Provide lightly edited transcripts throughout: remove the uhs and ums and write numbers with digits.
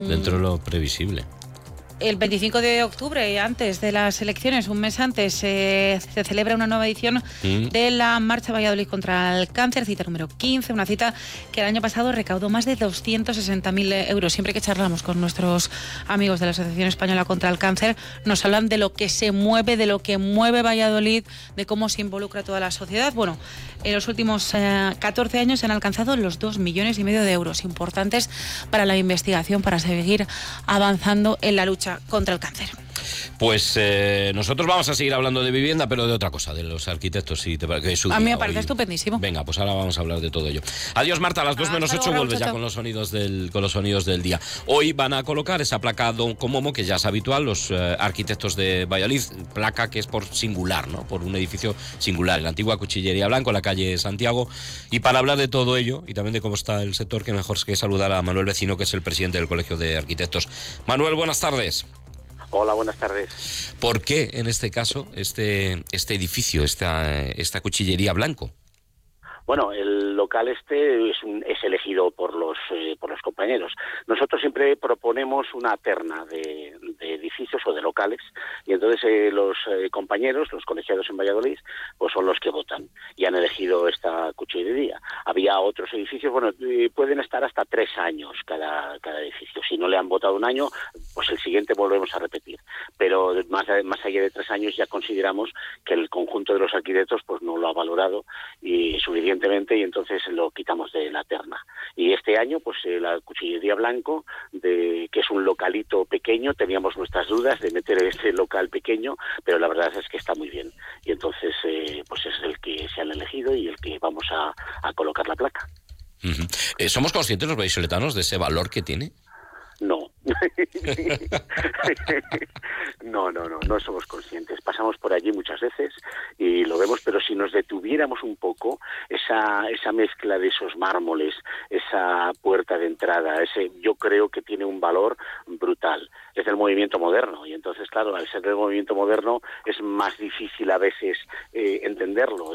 dentro de lo previsible. El 25 de octubre, antes de las elecciones, un mes antes, se celebra una nueva edición de la Marcha Valladolid contra el Cáncer, cita número 15, una cita que el año pasado recaudó más de 260.000 euros. Siempre que charlamos con nuestros amigos de la Asociación Española contra el Cáncer, nos hablan de lo que se mueve, de lo que mueve Valladolid, de cómo se involucra toda la sociedad. Bueno, en los últimos 14 años se han alcanzado los 2,5 millones de euros, importantes para la investigación, para seguir avanzando en la lucha contra el cáncer. Pues nosotros vamos a seguir hablando de vivienda, pero de otra cosa, de los arquitectos. Si te parece, a mí me parece estupendísimo. Venga, pues ahora vamos a hablar de todo ello. Adiós, Marta, a las 2 menos 8 vuelves ya con los sonidos del día. Hoy van a colocar esa placa Don Comomo, que ya es habitual, los arquitectos de Valladolid, placa que es por singular, ¿no? Por un edificio singular, en la antigua Cuchillería Blanco, en la calle Santiago. Y para hablar de todo ello, y también de cómo está el sector, que mejor que saludar a Manuel Vecino, que es el presidente del Colegio de Arquitectos. Manuel, buenas tardes. Hola, buenas tardes. ¿Por qué, en este caso, este edificio, esta Cuchillería Blanco? Bueno, el local es elegido por los compañeros. Nosotros siempre proponemos una terna de edificios o de locales, y entonces los compañeros, los colegiados en Valladolid, pues son los que votan y han elegido esta cuchillería. Había otros edificios, bueno, pueden estar hasta 3 años cada edificio. Si no le han votado un año, pues el siguiente volvemos a repetir. Pero más allá de 3 años ya consideramos que el conjunto de los arquitectos pues no lo ha valorado y suficientemente, y entonces lo quitamos de la terna. Y este año, pues la Cuchillería Blanco, que es un localito pequeño, teníamos nuestras dudas de meter este local pequeño, pero la verdad es que está muy bien. Y entonces, pues es el que se han elegido y el que vamos a colocar la placa. Uh-huh. ¿Somos conscientes los vallisoletanos de ese valor que tiene? No. No somos conscientes. Pasamos por allí muchas veces y lo vemos, pero si nos detuviéramos un poco, esa mezcla de esos mármoles, esa puerta de entrada, yo creo que tiene un valor brutal. Es del movimiento moderno, y entonces, claro, al ser del movimiento moderno es más difícil a veces entenderlo.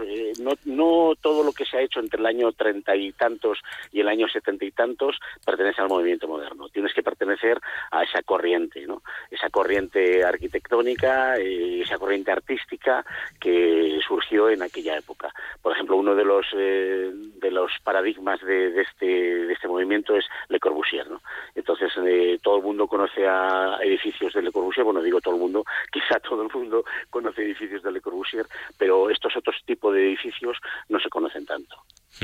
No todo lo que se ha hecho entre el año 30 y tantos y el año 70 y tantos pertenece al movimiento moderno. Tienes que pertenecer a esa corriente, ¿no? Esa corriente arquitectónica, esa corriente artística que surgió en aquella época. Por ejemplo, uno de los paradigmas de este movimiento es Le Corbusier, ¿no? Entonces, todo el mundo conoce a edificios de Le Corbusier. Bueno, digo todo el mundo, quizá todo el mundo conoce edificios de Le Corbusier, pero estos otros tipos de edificios no se conocen tanto.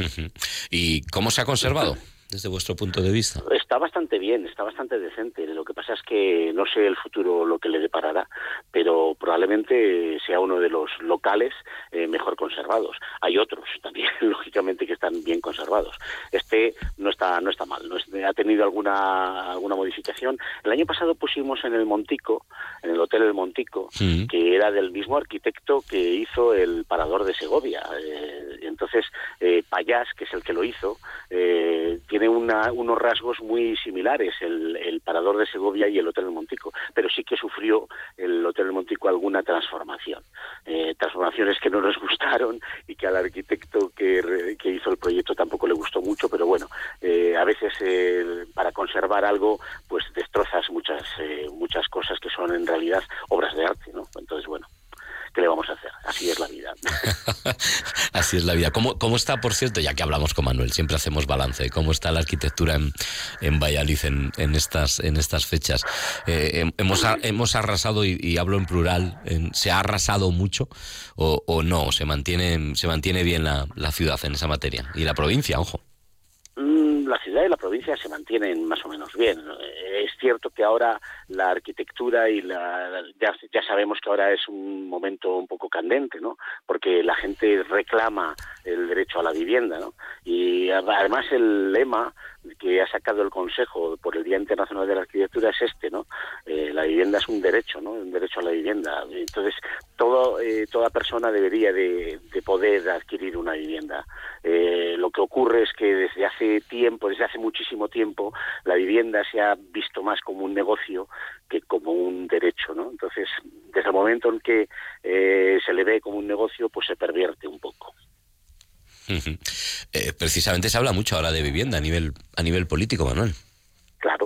¿Y cómo se ha conservado desde vuestro punto de vista? Está bastante bien, está bastante decente. Lo que pasa es que no sé el futuro lo que le deparará, pero probablemente sea uno de los locales mejor conservados. Hay otros también, lógicamente, que están bien conservados. Este no está mal, ha tenido alguna modificación. El año pasado pusimos en el Montico, en el Hotel El Montico, que era del mismo arquitecto que hizo el Parador de Segovia. Entonces, Payás, que es el que lo hizo, tiene unos rasgos muy similares, el Parador de Segovia y el Hotel del Montico, pero sí que sufrió el Hotel del Montico alguna transformación. Transformaciones que no nos gustaron y que al arquitecto que hizo el proyecto tampoco le gustó mucho, pero bueno, a veces para conservar algo pues destrozas muchas cosas que son en realidad obras de arte, ¿no? Entonces, bueno, ¿qué le vamos a hacer? Así es la vida. Así es la vida. ¿Cómo está, por cierto, ya que hablamos con Manuel, siempre hacemos balance, cómo está la arquitectura en Valladolid en estas fechas? Hemos arrasado, y hablo en plural, ¿se ha arrasado mucho o no? ¿Se mantiene bien la ciudad en esa materia? Y la provincia, ojo. La ciudad y la provincia se mantienen más o menos bien. Es cierto que ahora la arquitectura y ya sabemos que ahora es un momento un poco candente, ¿no? Porque la gente reclama el derecho a la vivienda, ¿no? Y además el lema que ha sacado el Consejo por el Día Internacional de la Arquitectura es ¿no? La vivienda es un derecho, ¿no? Un derecho a la vivienda. Entonces, toda persona debería de poder adquirir una vivienda. Lo que ocurre es que desde hace muchísimo tiempo, la vivienda se ha visto más como un negocio que como un derecho, ¿no? Entonces, desde el momento en que se le ve como un negocio, pues se pervierte un poco. Precisamente se habla mucho ahora de vivienda a nivel político, Manuel.